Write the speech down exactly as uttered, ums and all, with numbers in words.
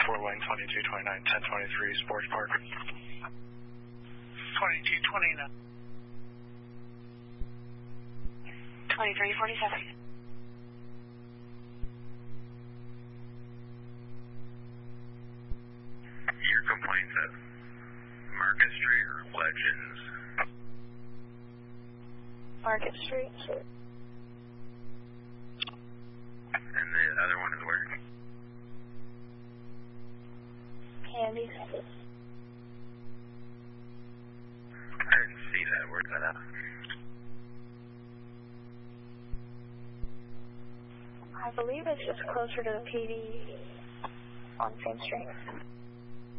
four lane twenty-two twenty-nine, ten twenty-three Sports Park. twenty-two twenty-nine. twenty-three forty-seven. Your complaint's at Market Street or Legends? Market Street. And the other one is where? Candy. I didn't see that. Where's that at? I believe it's just closer to the P D on Same Street.